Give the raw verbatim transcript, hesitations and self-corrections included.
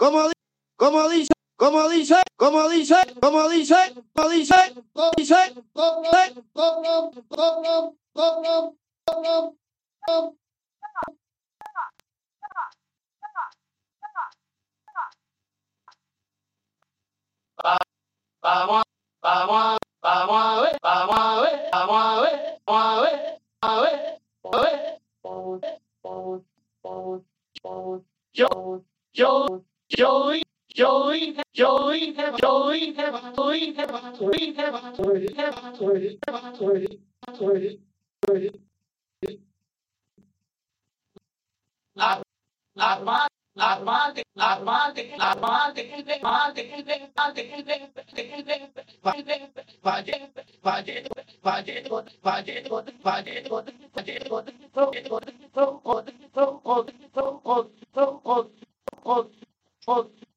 como, di- como dice, como dice, como dice, como dice, como dice, como dice, como dice, como, como, como, como, como. Vamos, vamos, vamos a ver, vamos a ver, vamos a ver, vamos a ver, a ver, a ver. Yo, yo, yo, yo, yo, Armate, armate, armate, armate, armate,